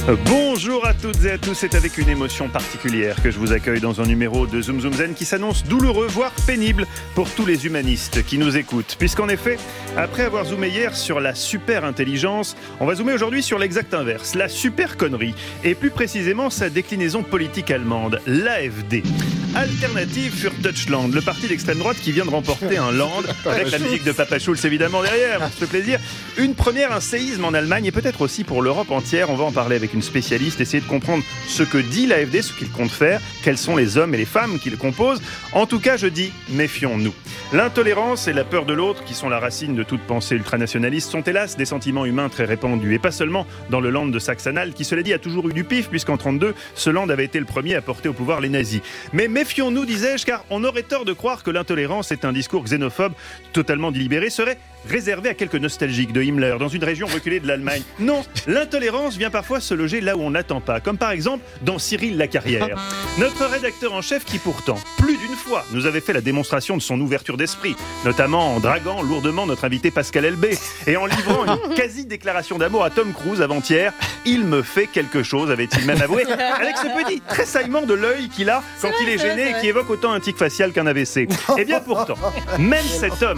Bonjour à toutes et à tous, c'est avec une émotion particulière que je vous accueille dans un numéro de Zoom Zoom Zen qui s'annonce douloureux, voire pénible pour tous les humanistes qui nous écoutent. Puisqu'en effet, après avoir zoomé hier sur la super intelligence, on va zoomer aujourd'hui sur l'exact inverse, la super connerie, et plus précisément sa déclinaison politique allemande, l'AfD. Alternative für Deutschland, le parti d'extrême droite qui vient de remporter un Land, avec la musique de Papa Schulz évidemment derrière, ça fait plaisir. Une première, un séisme en Allemagne et peut-être aussi pour l'Europe entière. On va en parler avec une spécialiste, essayer de comprendre ce que dit l'AfD, ce qu'il compte faire, quels sont les hommes et les femmes qui le composent. En tout cas, je dis, méfions-nous. L'intolérance et la peur de l'autre, qui sont la racine de toute pensée ultranationaliste, sont hélas des sentiments humains très répandus. Et pas seulement dans le Land de Saxe-Anhalt, qui cela dit a toujours eu du pif, puisqu'en 1932, ce Land avait été le premier à porter au pouvoir les nazis. Mais méfions-nous, disais-je, car on aurait tort de croire que l'intolérance est un discours xénophobe totalement délibéré, serait réservé à quelques nostalgiques de Himmler, dans une région reculée de l'Allemagne. Non, l'intolérance vient parfois se loger là où on n'attend pas, comme par exemple dans Cyril Lacarrière. Notre rédacteur en chef qui pourtant, plus d'une fois, nous avait fait la démonstration de son ouverture d'esprit, notamment en draguant lourdement notre invité Pascal Elbé, et en livrant une quasi-déclaration d'amour à Tom Cruise avant-hier. Il me fait quelque chose, avait-il même avoué, avec ce petit tressaillement de l'œil qu'il a quand il est gêné et qui évoque autant un tic facial qu'un AVC. Et bien pourtant, même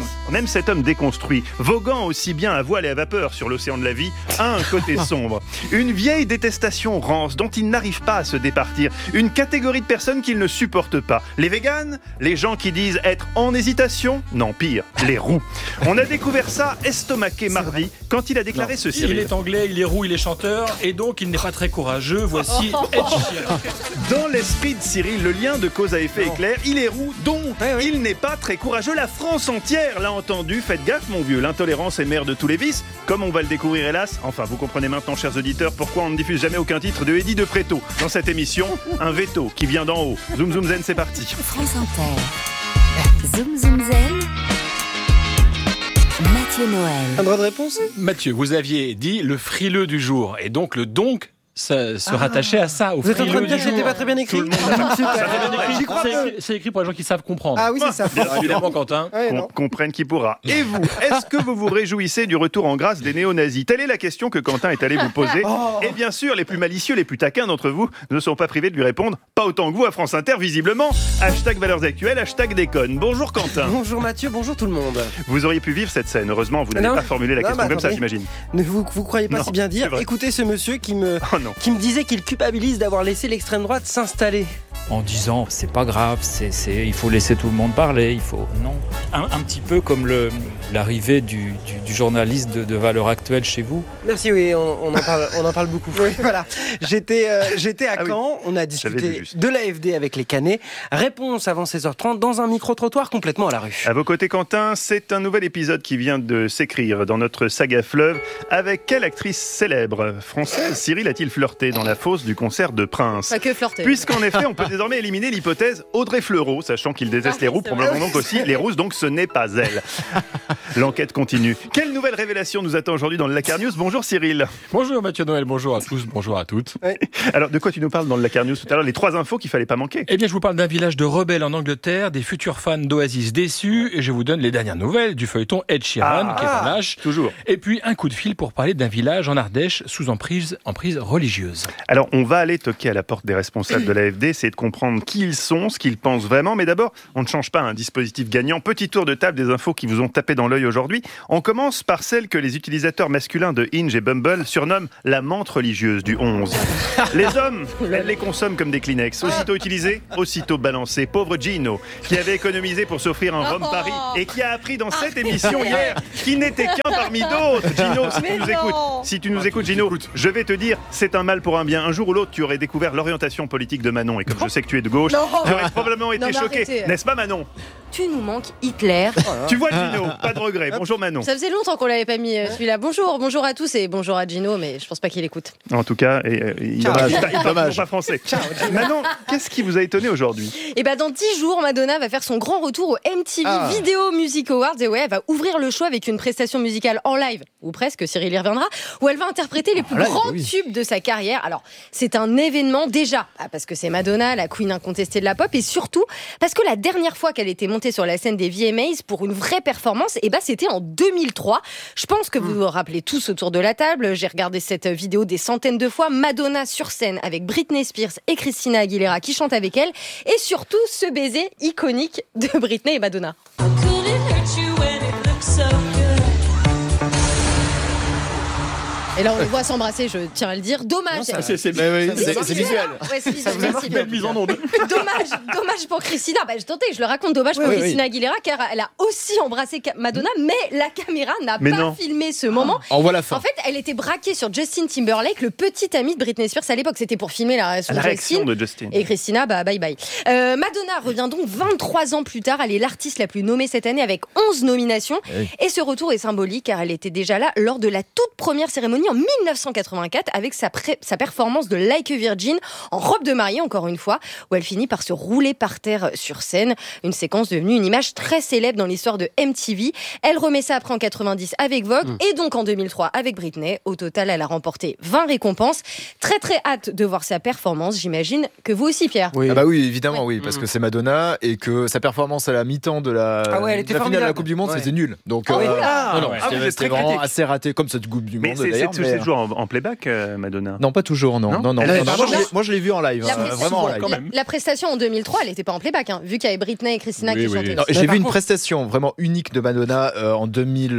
cet homme déconstruit, voguant aussi bien à voile et à vapeur sur l'océan de la vie, a un côté sombre. Une vieille détestation rance dont il n'arrive pas à se départir. Une catégorie de personnes qu'il ne supporte pas. Les véganes, les gens qui disent être en hésitation, non pire, les roux. On a découvert ça estomaqué mardi quand il a déclaré ceci. Il est anglais, il est roux, il est chanteur et donc il n'est pas très courageux. Voici Ed Sheeran. Dans l'esprit de Cyril, le lien de cause à effet est clair. Il est roux, donc il n'est pas très courageux. La France entière l'a entendu. Faites gaffe, mon vieux. L'intolérance est mère de tous les vices, comme on va le découvrir hélas. Enfin, vous comprenez maintenant, chers auditeurs, pourquoi on ne diffuse jamais aucun titre de Eddie de Préto dans cette émission. Un veto qui vient d'en haut. Zoom Zoom Zen, c'est parti. France Inter. Zoom Zoom Zen. Mathieu Noël. Un droit de réponse ? Mathieu, vous aviez dit le frileux du jour et donc le donc ça se rattachait à ça, au Vous êtes en train de frileux dire du que jour. j'étais pas très bien écrit ? J'y crois peu. C'est écrit pour les gens qui savent comprendre. Ah oui, c'est ça. Alors, évidemment, Quentin. Ouais, Qu'on non. comprenne qui pourra. Et vous, est-ce que vous vous réjouissez du retour en grâce des néo-nazis ? Telle est la question que Quentin est allé vous poser. Et bien sûr, les plus malicieux, les plus taquins d'entre vous ne sont pas privés de lui répondre. Pas autant que vous à France Inter, visiblement. Hashtag valeurs actuelles, hashtag déconne. Bonjour Quentin. Bonjour Mathieu, bonjour tout le monde. Vous auriez pu vivre cette scène. Heureusement, vous n'avez Non. pas formulé la Non, question bah, comme ça, attendez. j'imagine. Ne vous croyez pas Non, si bien c'est dire. vrai. Écoutez ce monsieur qui me Oh non. disait qu'il culpabilise d'avoir laissé l'extrême droite s'installer. En disant c'est pas grave, il faut laisser tout le monde parler, il faut non un petit peu comme l'arrivée du journaliste de Valeurs Actuelles chez vous. Merci, oui, on en parle beaucoup. Oui, voilà. J'étais à Ah oui. Caen, on a J'avais discuté vu juste. de l'AfD avec les Canets. Réponse avant 16h30 dans un micro-trottoir complètement à la rue. À vos côtés, Quentin, c'est un nouvel épisode qui vient de s'écrire dans notre saga Fleuve. Avec quelle actrice célèbre française Cyril a-t-il flirté dans la fosse du concert de Prince ? Pas que flirter. Puisqu'en effet, on peut désormais éliminer l'hypothèse Audrey Fleurot, sachant qu'il déteste les roux, probablement donc aussi les rousses, donc ce n'est pas elle. L'enquête continue. Quelle nouvelle révélation nous attend aujourd'hui dans le Lacar News ? Bonjour Cyril. Bonjour Mathieu Noël, bonjour à tous, bonjour à toutes. Alors, de quoi tu nous parles dans le Lacar News tout à l'heure ? Les 3 infos qu'il fallait pas manquer. Eh bien, je vous parle d'un village de rebelles en Angleterre, des futurs fans d'Oasis déçus, et je vous donne les dernières nouvelles du feuilleton Ed Sheeran, qui est en lâche. Toujours. Et puis, un coup de fil pour parler d'un village en Ardèche sous emprise religieuse. Alors, on va aller toquer à la porte des responsables de l'AfD, essayer de comprendre qui ils sont, ce qu'ils pensent vraiment. Mais d'abord, on ne change pas un dispositif gagnant. Petit tour de table des infos qui vous ont tapé dans l'œil aujourd'hui. On commence par celle que les utilisateurs masculins de Hinge et Bumble surnomment la menthe religieuse du 11. Les hommes, elles les consomment comme des Kleenex. Aussitôt utilisés, aussitôt balancés. Pauvre Gino, qui avait économisé pour s'offrir un Rome Paris et qui a appris dans cette émission hier qu'il n'était qu'un parmi d'autres. Gino, si tu nous écoutes, Gino, je vais te dire, c'est un mal pour un bien. Un jour ou l'autre, tu aurais découvert l'orientation politique de Manon. Et comme je sais que tu es de gauche, tu aurais probablement été Non, mais choqué. arrêtez. N'est-ce pas, Manon ? Tu nous manques Hitler. Tu vois, Gino, pas de regret. Bonjour, Manon. Ça faisait longtemps qu'on l'avait pas mis celui-là. Bonjour à tous et bonjour à Gino, mais je pense pas qu'il écoute. En tout cas, il parle toujours pas français. Manon, qu'est-ce qui vous a étonné aujourd'hui ? Et bah dans 10 jours, Madonna va faire son grand retour au MTV Video Music Awards. Et ouais, elle va ouvrir le show avec une prestation musicale en live, ou presque, Cyril y reviendra, où elle va interpréter les plus grands tubes de sa carrière. Alors, c'est un événement déjà, parce que c'est Madonna, la queen incontestée de la pop, et surtout parce que la dernière fois qu'elle était montée monter sur la scène des VMAs pour une vraie performance, et c'était en 2003. Je pense que vous vous rappelez tous autour de la table. J'ai regardé cette vidéo des centaines de fois. Madonna sur scène avec Britney Spears et Christina Aguilera qui chantent avec elle, et surtout ce baiser iconique de Britney et Madonna. Et là, on les voit s'embrasser, je tiens à le dire. Dommage. C'est visuel. Ouais, c'est belle mise en onde. Dommage pour Christina. Je tentais, je le raconte, dommage pour Christina Aguilera, car elle a aussi embrassé Madonna, mais la caméra n'a pas filmé ce moment. On voit la fin. En fait, elle était braquée sur Justin Timberlake, le petit ami de Britney Spears à l'époque. C'était pour filmer la réaction de Justin. Et Christina, bye bye. Madonna revient donc 23 ans plus tard. Elle est l'artiste la plus nommée cette année avec 11 nominations. Et ce retour est symbolique car elle était déjà là lors de la toute première cérémonie en 1984 avec sa performance de Like a Virgin en robe de mariée, encore une fois, où elle finit par se rouler par terre sur scène. Une séquence devenue une image très célèbre dans l'histoire de MTV. Elle remet ça après en 90 avec Vogue et donc en 2003 avec Britney. Au total, elle a remporté 20 récompenses. Très très hâte de voir sa performance. J'imagine que vous aussi, Pierre. Oui, évidemment, oui, parce que c'est Madonna et que sa performance à la mi-temps de la finale de la Coupe du Monde, c'était nul. Donc, c'était vraiment assez raté, comme cette Coupe du Monde d'ailleurs. C'est toujours en playback, Madonna? Non, pas toujours, non. Moi, je l'ai vu en live, vraiment en live. La prestation en 2003, elle n'était pas en playback, vu qu'il y avait Britney et Christina qui chantaient. J'ai vu une prestation vraiment unique de Madonna en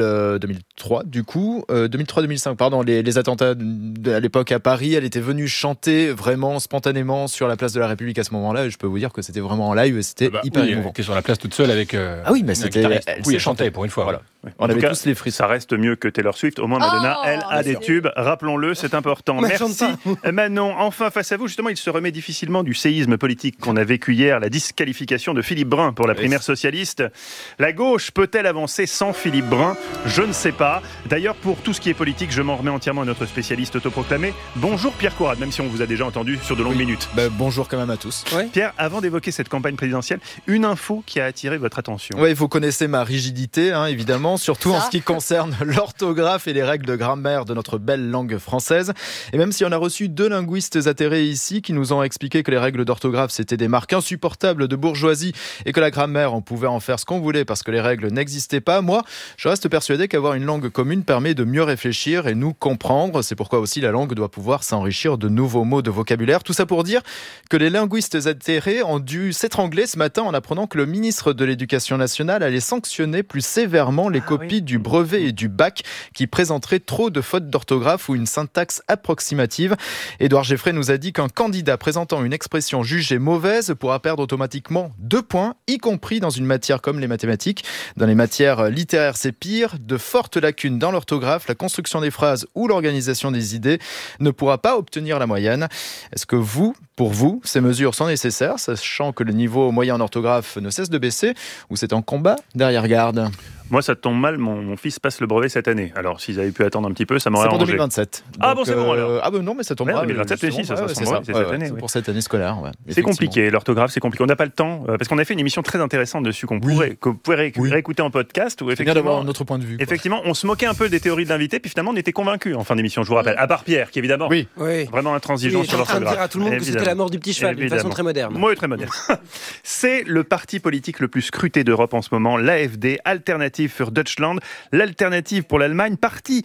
2003, du coup, 2003-2005, pardon, les attentats à l'époque à Paris. Elle était venue chanter vraiment spontanément sur la place de la République à ce moment-là, et je peux vous dire que c'était vraiment en live et c'était hyper émouvant. Elle était sur la place toute seule avec. Mais c'était. Elle chantait pour une fois. Voilà. On avait tous les frissons. Ça reste mieux que Taylor Swift. Au moins, Madonna, elle a des tubes. Rappelons-le, c'est important. Merci Manon. Enfin, face à vous, justement, il se remet difficilement du séisme politique qu'on a vécu hier, la disqualification de Philippe Brun pour la primaire socialiste. La gauche peut-elle avancer sans Philippe Brun? Je ne sais pas. D'ailleurs, pour tout ce qui est politique, je m'en remets entièrement à notre spécialiste autoproclamé. Bonjour Pierre Courade, même si on vous a déjà entendu sur de longues minutes. Bonjour quand même à tous. Pierre, avant d'évoquer cette campagne présidentielle, une info qui a attiré votre attention. Oui, vous connaissez ma rigidité, évidemment, surtout en ce qui concerne l'orthographe et les règles de grammaire de notre belle langue française. Et même si on a reçu 2 linguistes atterrés ici qui nous ont expliqué que les règles d'orthographe c'était des marques insupportables de bourgeoisie et que la grammaire on pouvait en faire ce qu'on voulait parce que les règles n'existaient pas, moi je reste persuadé qu'avoir une langue commune permet de mieux réfléchir et nous comprendre. C'est pourquoi aussi la langue doit pouvoir s'enrichir de nouveaux mots de vocabulaire. Tout ça pour dire que les linguistes atterrés ont dû s'étrangler ce matin en apprenant que le ministre de l'Éducation nationale allait sanctionner plus sévèrement les copies du brevet et du bac qui présenteraient trop de fautes d'orthographe ou une syntaxe approximative. Édouard Geffray nous a dit qu'un candidat présentant une expression jugée mauvaise pourra perdre automatiquement 2 points, y compris dans une matière comme les mathématiques. Dans les matières littéraires, c'est pire. De fortes lacunes dans l'orthographe, la construction des phrases ou l'organisation des idées ne pourra pas obtenir la moyenne. Est-ce que pour vous, ces mesures sont nécessaires, sachant que le niveau moyen en orthographe ne cesse de baisser, ou c'est un combat d'arrière-garde? Moi, ça tombe mal, mon fils passe le brevet cette année. Alors, s'ils avaient pu attendre un petit peu, ça m'aurait arrangé. C'est pour 2027. Donc, c'est bon alors. Non, mais ça tombe mal. 2027, c'est cette année. C'est pour cette année scolaire. C'est compliqué, l'orthographe, c'est compliqué. On n'a pas le temps, parce qu'on a fait une émission très intéressante dessus que vous pourrez réécouter en podcast. Où effectivement, bien d'avoir un autre point de vue. Effectivement, on se moquait un peu des théories de l'invité, puis finalement, on était convaincus en fin d'émission, je vous rappelle. À part Pierre, qui évidemment, vraiment intransigeant sur l'orthographe. Il est en train de dire à tout le monde que c'était la mort du petit cheval, d'une façon très moderne. Oui, très moderne. C'est le parti politique le plus scruté d'Europe en ce moment, l'AfD, Alternative für Deutschland. L'alternative pour l'Allemagne, parti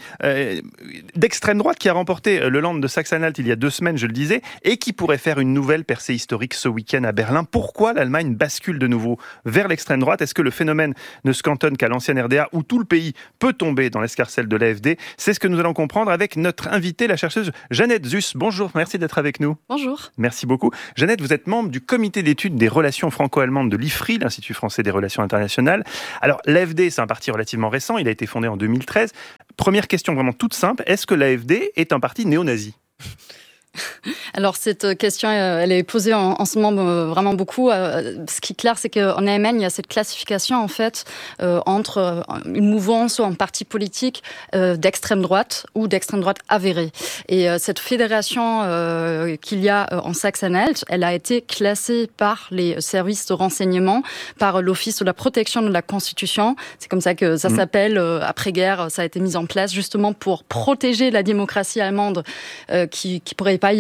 d'extrême droite qui a remporté le Land de Saxe-Anhalt il y a 2 semaines, je le disais, et qui pourrait faire une nouvelle percée historique ce week-end à Berlin. Pourquoi l'Allemagne bascule de nouveau vers l'extrême droite? Est-ce que le phénomène ne se cantonne qu'à l'ancienne RDA où tout le pays peut tomber dans l'escarcelle de l'AfD? C'est ce que nous allons comprendre avec notre invitée, la chercheuse Jeannette Zuss. Bonjour, merci d'être avec nous. Bonjour. Merci beaucoup. Jeannette, vous êtes membre du comité d'études des relations franco-allemandes de l'IFRI, l'Institut français des relations internationales. Alors, l'AfD, c'est un parti relativement récent. Il a été fondé en 2013. Première question vraiment toute simple. Est-ce que l'AfD est un parti néo-nazi ? Alors cette question, elle est posée en ce moment vraiment beaucoup. Ce qui est clair, c'est qu'en Allemagne, il y a cette classification en fait entre une mouvance ou un parti politique d'extrême droite ou d'extrême droite avérée. Et cette fédération qu'il y a en Saxe-Anhalt, elle a été classée par les services de renseignement, par l'Office de la protection de la Constitution. C'est comme ça que ça s'appelle. Après-guerre, ça a été mis en place justement pour protéger la démocratie allemande qui pourrait pas y avoir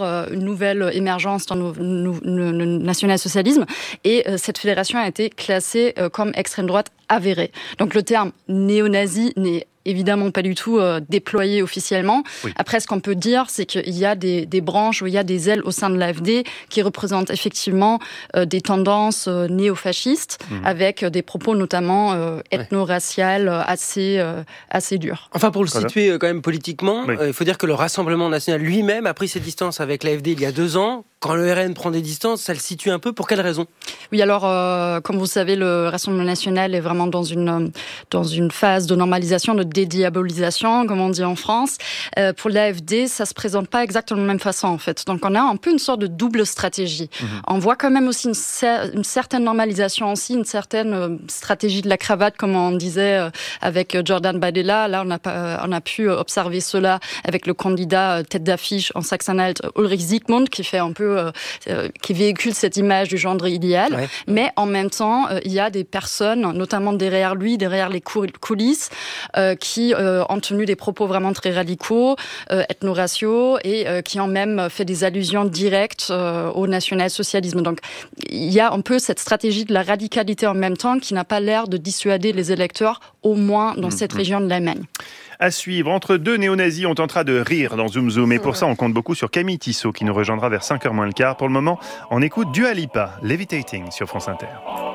une nouvelle émergence dans le national-socialisme. Et cette fédération a été classée comme extrême droite avérée. Donc le terme néo-nazi n'est évidemment pas du tout déployé officiellement. Oui. Après, ce qu'on peut dire, c'est qu'il y a des branches, il y a des ailes au sein de l'AfD qui représentent effectivement des tendances néo-fascistes, avec des propos notamment ethno-raciales assez durs. Enfin, pour le situer quand même politiquement, il faut dire que le Rassemblement national lui-même a pris ses distances avec l'AfD il y a 2 ans. Quand le RN prend des distances, ça le situe un peu. Pour quelle raison ? Oui, alors, comme vous savez, le Rassemblement national est vraiment dans une phase de normalisation, de dédiabolisation, comme on dit en France. Pour l'AfD, ça se présente pas exactement de la même façon, en fait. Donc, on a un peu une sorte de double stratégie. On voit quand même aussi une certaine normalisation aussi, une certaine stratégie de la cravate, comme on disait avec Jordan Bardella. Là, on a pu observer cela avec le candidat tête d'affiche en Saxe-Anhalt, Ulrich Siegmund, qui fait un peu qui véhicule cette image du gendre idéal. Ouais. Mais en même temps, il y a des personnes, notamment derrière lui, derrière les coulisses, qui ont tenu des propos vraiment très radicaux, ethno-raciaux, et qui ont même fait des allusions directes au national-socialisme. Donc, il y a un peu cette stratégie de la radicalité en même temps qui n'a pas l'air de dissuader les électeurs, au moins dans cette région de l'Allemagne. À suivre, entre deux néo-nazis, on tentera de rire dans Zoom Zoom. Et pour ça, on compte beaucoup sur Camille Tissot qui nous rejoindra vers 5h moins le quart. Pour le moment, on écoute Dua Lipa, Levitating sur France Inter.